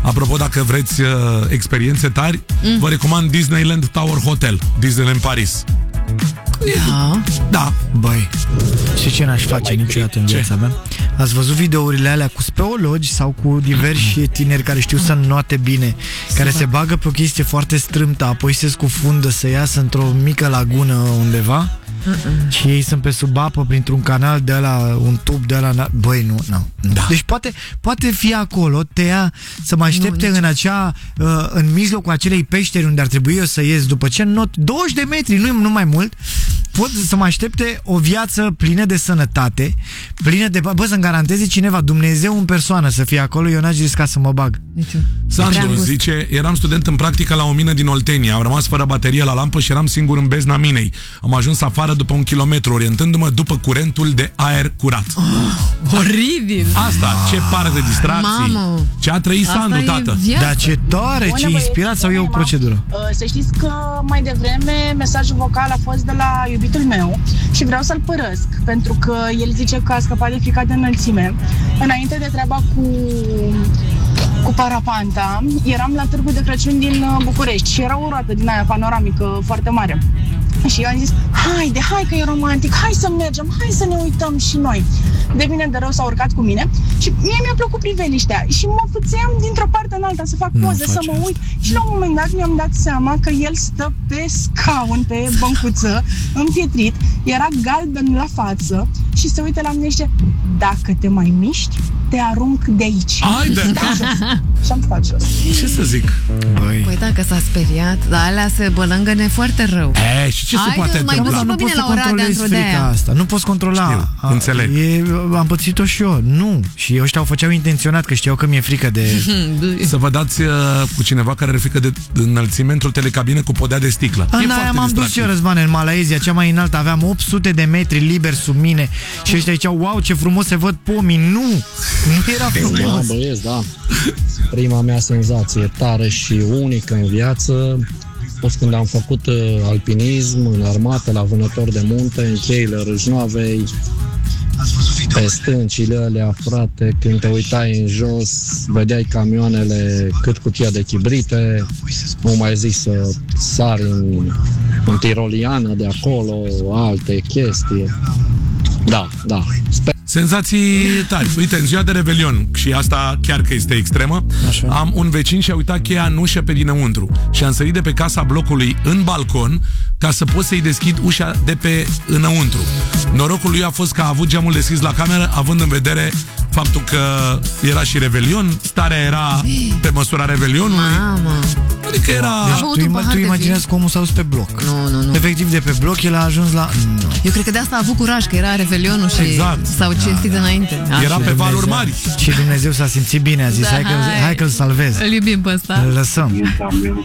Apropo, dacă vreți experiențe tari, vă recomand Disneyland Tower Hotel, Disneyland Paris. Da. Băi, știi ce n-aș face niciodată în viața mea? Ați văzut videourile alea cu speologi sau cu diversi tineri care știu să înnoate bine, care se bagă pe o chestie foarte strâmtă, apoi se scufundă să iasă într-o mică lagună undeva? Și ei sunt pe sub apă printr-un canal de ăla, un tub de ăla. Băi, nu. Da. Deci poate fi acolo, te ia să mă aștepte în acea în mijlocul acelei peșteri unde ar trebui eu să ies după ce not 20 de metri, nu mai mult. Pot să mă aștepte o viață plină de sănătate, plină de... Bă, să-mi garanteze cineva, Dumnezeu în persoană să fie acolo, eu n-aș risca să mă bag. Sandu zice, eram student în practică la o mină din Oltenia, am rămas fără baterie la lampă și eram singur în bezna minei. Am ajuns afară după 1 kilometru, orientându-mă după curentul de aer curat. Oribil! Asta, ce pare de distracții. Mamă. Ce a trăit Sandu, tată. Dar ce tare, ce inspirat sau e o procedură? Să știți că mai devreme mesajul vocal a fost de la iubitul meu și vreau să-l părăsc, pentru că el zice că a scăpat de frica de înălțime. Înainte de treaba cu parapanta, eram la Târgul de Crăciun din București și era o roată din aia panoramică foarte mare. Și eu am zis, hai că e romantic, hai să mergem, hai să ne uităm și noi. De bine de rău s-a urcat cu mine și mie mi-a plăcut priveliștea și mă fățeam dintr-o parte în alta să fac poze, să mă uit. Și la un moment dat mi-am dat seama că el stă pe scaun, pe băncuță, împietrit, era galben la față și se uită la mine și zice, dacă te mai miști, te arunc de aici. Haide! Și am face asta. Ce să zic? Păi dacă s-a speriat, dar alea se bălângăne foarte rău. Și ce se poate întâmpla? Nu poți să controlezi frica asta. Nu poți controla. Știu, înțeleg. Am pățit-o și eu. Nu. Și ăștia o făceau intenționat, că știau că mi-e frică de... Să vă dați cu cineva care are frică de înălțime într-o telecabină cu podea de sticlă. În aia m-am dus eu, Răzvan, în Malaezia, cea mai înaltă. Aveam 800 de metri liber sub mine. Și ăștia ziceau, wow, ce frumos se văd pomii. Nu era frumos. Da, băieți, da. Prima mea senzație tare și unică în viață a fost când am făcut alpinism în armată la vânător de munte, în cheile Râșnoavei, pe stâncile alea, frate, când te uitai în jos, vedeai camioanele cât cutia de chibrite, nu mai zic să sari în tiroliană de acolo, alte chestii. Da. Senzații tari. Uite, în ziua de Revelion, și asta chiar că este extremă, am un vecin și a uitat cheia în ușă pe dinăuntru și am sărit de pe casa blocului în balcon ca să pot să-i deschid ușa de pe înăuntru. Norocul lui a fost că a avut geamul deschis la cameră, având în vedere faptul că era și Revelion, starea era pe măsura Revelionului. Adică era... Deci tu imaginează că omul s-a dus pe bloc. Nu. Efectiv, de pe bloc el a ajuns la... Eu cred că de asta a avut curaj, că era Revelionul și s-au cinstit înainte. Era pe valuri mari. Și Dumnezeu s-a simțit bine, a zis, hai că-l salvez. Îl iubim pe ăsta. Îl lăsăm.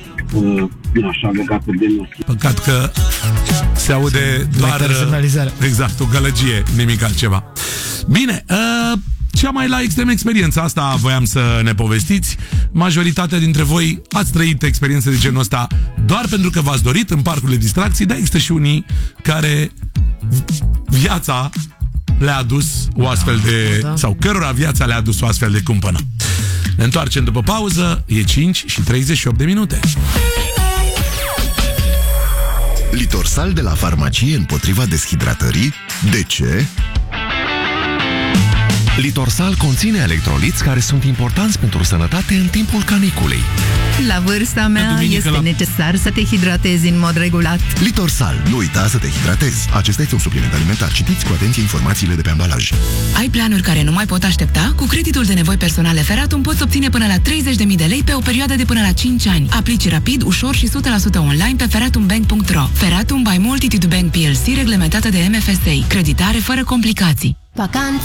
Păcat că se aude doar exact, o gălăgie, nimic altceva. Bine, cea mai la extrem experiență asta voiam să ne povestiți. Majoritatea dintre voi ați trăit experiențe de genul ăsta doar pentru că v-ați dorit în parcurile distracții, dar există și unii care viața le-a adus o astfel de... sau cărora viața le-a adus o astfel de cumpănă. Ne întoarcem după pauză, e 5:38. Litorsal de la farmacie împotriva deshidratării. De ce? Litorsal conține electroliți care sunt importanți pentru sănătate în timpul caniculei. La vârsta mea este necesar să te hidratezi în mod regulat. Litorsal, nu uita să te hidratezi. Acesta este un supliment alimentar. Citiți cu atenție informațiile de pe ambalaj. Ai planuri care nu mai pot aștepta? Cu creditul de nevoi personale Feratum poți obține până la 30.000 de lei pe o perioadă de până la 5 ani. Aplici rapid, ușor și 100% online pe feratumbank.ro. Feratum by Multitude Bank PLC, reglementată de MFSA. Creditare fără complicații. Vacanță